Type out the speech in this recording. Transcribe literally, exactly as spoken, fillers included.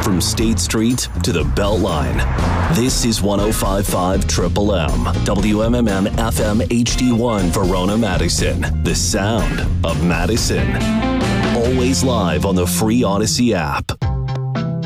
From State Street to the Beltline, this is one oh five point five Triple M, W M M M F M H D one Verona, Madison, the sound of Madison. Always live on the free Odyssey app.